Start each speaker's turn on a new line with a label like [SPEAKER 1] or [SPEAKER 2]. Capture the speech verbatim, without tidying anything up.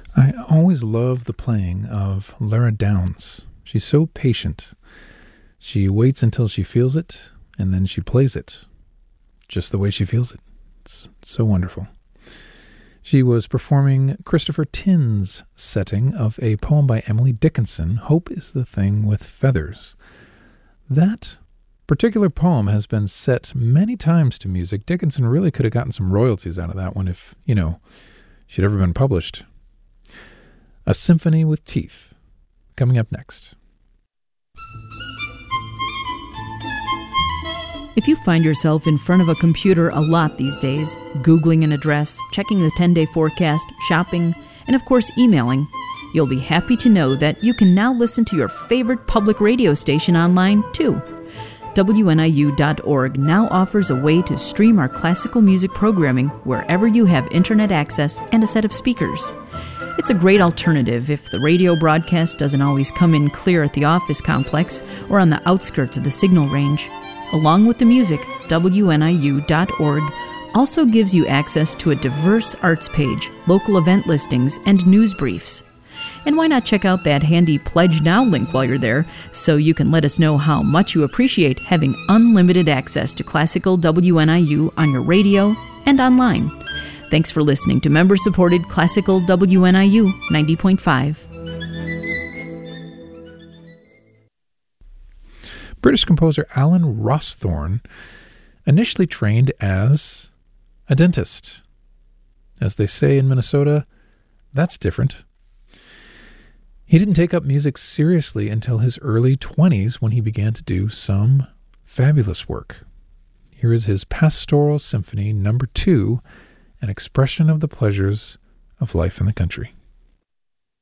[SPEAKER 1] I always love the playing of Lara Downs. She's so patient. She waits until she feels it, and then she plays it just the way she feels it. It's so wonderful. She was performing Christopher Tin's setting of a poem by Emily Dickinson, Hope is the Thing with Feathers. That particular poem has been set many times to music. Dickinson really could have gotten some royalties out of that one if, you know, she'd ever been published. A Symphony with Teeth, coming up next.
[SPEAKER 2] If you find yourself in front of a computer a lot these days, Googling an address, checking the ten-day forecast, shopping, and of course emailing, you'll be happy to know that you can now listen to your favorite public radio station online, too. W N I U dot org now offers a way to stream our classical music programming wherever you have internet access and a set of speakers. It's a great alternative if the radio broadcast doesn't always come in clear at the office complex or on the outskirts of the signal range. Along with the music, W N I U dot org also gives you access to a diverse arts page, local event listings, and news briefs. And why not check out that handy Pledge Now link while you're there, so you can let us know how much you appreciate having unlimited access to classical W N I U on your radio and online. Thanks for listening to member-supported classical W N I U ninety point five.
[SPEAKER 1] British composer Alan Rawsthorne initially trained as a dentist. As they say in Minnesota, that's different. He didn't take up music seriously until his early twenties when he began to do some fabulous work. Here is his Pastoral Symphony Number Two, an expression of the pleasures of life in the country.